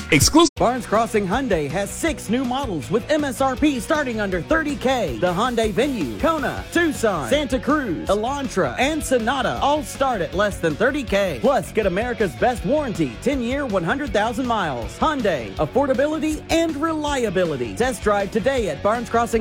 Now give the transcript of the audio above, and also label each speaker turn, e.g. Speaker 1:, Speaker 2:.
Speaker 1: Exclusive.
Speaker 2: Barnes Crossing Hyundai has 6 new models with MSRP starting under $30K. The Hyundai Venue, Kona, Tucson, Santa Cruz, Elantra, and Sonata all start at less than $30K. Plus, get America's best warranty, 10-year, 100,000 miles. Hyundai, affordability and reliability. Test drive today at Barnes Crossing